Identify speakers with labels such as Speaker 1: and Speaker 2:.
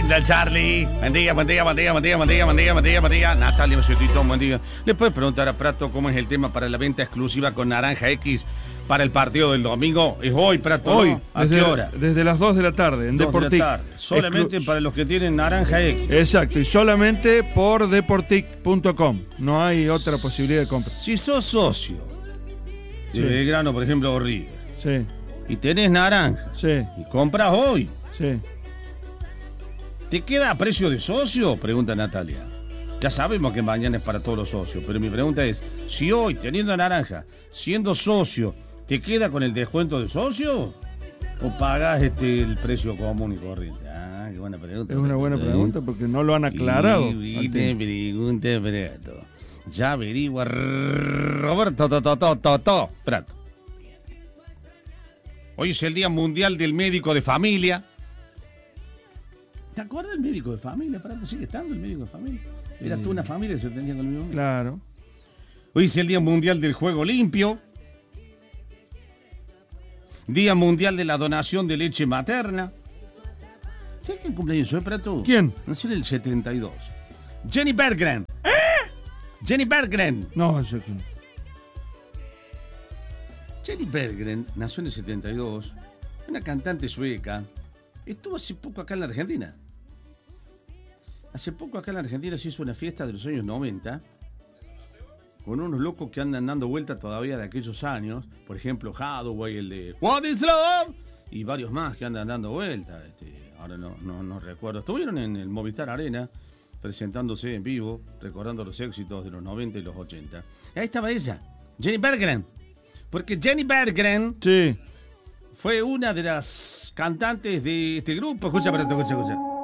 Speaker 1: linda, Charlie. Buen día. Natalia, Mocetito, buen día. ¿Le puedes preguntar a Prato cómo es el tema para la venta exclusiva con Naranja X para el partido del domingo? Es hoy, Prato,
Speaker 2: Hoy,
Speaker 1: ¿no? ¿A qué hora?
Speaker 2: Desde las 2 de la tarde, en
Speaker 1: 2 de la
Speaker 2: Deportic.
Speaker 1: tarde. Solamente para los que tienen Naranja X.
Speaker 2: Exacto, y solamente por deportic.com. No hay otra posibilidad de compra.
Speaker 1: Si sos socio de
Speaker 2: Sí.
Speaker 1: Belgrano, por ejemplo, o River,
Speaker 2: Sí,
Speaker 1: y tenés naranja,
Speaker 2: sí,
Speaker 1: y compras hoy,
Speaker 2: sí.
Speaker 1: ¿te queda a precio de socio? Pregunta Natalia. Ya sabemos que mañana es para todos los socios, pero mi pregunta es, si hoy, teniendo naranja, siendo socio, ¿te queda con el descuento de socio? ¿O pagás el precio común y corriente? Ah, qué buena pregunta.
Speaker 2: Es una buena pregunta porque no lo han aclarado.
Speaker 1: Y te pregunta, Prato. Ya averigua Roberto Prato. Hoy es el Día Mundial del Médico de Familia. ¿Te acuerdas del médico de familia, Prato? ¿Sigue estando el médico de familia? Era tú una familia que se atendía con el mismo médico.
Speaker 2: Claro.
Speaker 1: Hoy es el Día Mundial del Juego Limpio. Día Mundial de la Donación de Leche Materna. ¿Sabes quién cumpleaños hoy, Prato?
Speaker 2: ¿Quién?
Speaker 1: Nació en el 72. Jenny Berggren. Jenny Berggren.
Speaker 2: No, eso que...
Speaker 1: Jenny Berggren nació en el 72. Una cantante sueca. Estuvo hace poco acá en la Argentina. Hace poco acá en la Argentina se hizo una fiesta de los años 90 con unos locos que andan dando vueltas todavía de aquellos años. Por ejemplo, Hathaway, el de What is Love, y varios más que andan dando vueltas. Ahora no recuerdo. Estuvieron en el Movistar Arena presentándose en vivo, recordando los éxitos de los 90 y los 80. Y ahí estaba ella, Jenny Berggren. Porque Jenny Berggren
Speaker 2: Sí.
Speaker 1: fue una de las cantantes de este grupo. Escucha.